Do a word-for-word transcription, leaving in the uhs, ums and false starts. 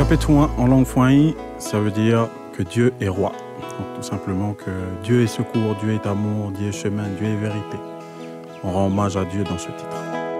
Chapitre un en langue Fouaï, ça veut dire que Dieu est roi. Donc, tout simplement que Dieu est secours, Dieu est amour, Dieu est chemin, Dieu est vérité. On rend hommage à Dieu dans ce titre.